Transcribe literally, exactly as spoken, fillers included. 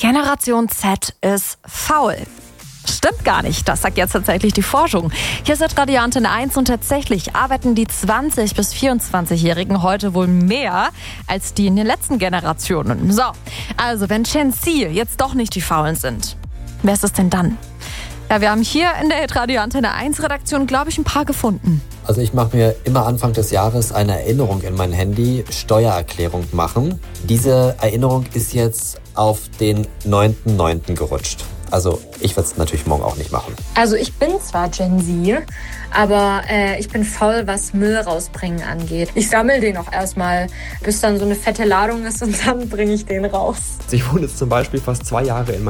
Generation Z ist faul. Stimmt gar nicht, das sagt jetzt tatsächlich die Forschung. Hier ist Radio Antenne eins und tatsächlich arbeiten die zwanzig- bis vierundzwanzigjährigen heute wohl mehr als die in den letzten Generationen. So, also wenn Gen Z jetzt doch nicht die Faulen sind, wer ist es denn dann? Ja, wir haben hier in der Radio Antenne eins Redaktion, glaube ich, ein paar gefunden. Also ich mache mir immer Anfang des Jahres eine Erinnerung in mein Handy, Steuererklärung machen. Diese Erinnerung ist jetzt auf den neunten neunten gerutscht. Also ich werde es natürlich morgen auch nicht machen. Also ich bin zwar Gen Z, aber äh, ich bin faul, was Müll rausbringen angeht. Ich sammle den auch erstmal, bis dann so eine fette Ladung ist und dann bringe ich den raus. Ich wohne jetzt zum Beispiel fast zwei Jahre in